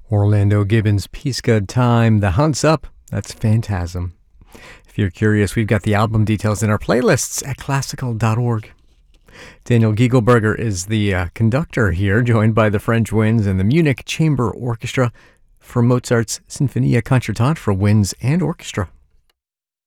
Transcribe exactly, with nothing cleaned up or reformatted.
Orlando Gibbons' Peace Good Time, The Hunt's Up, that's Phantasm. If you're curious, we've got the album details in our playlists at classical dot org. Daniel Giegelberger is the uh, conductor here, joined by the French Winds and the Munich Chamber Orchestra for Mozart's Sinfonia Concertante for winds and orchestra.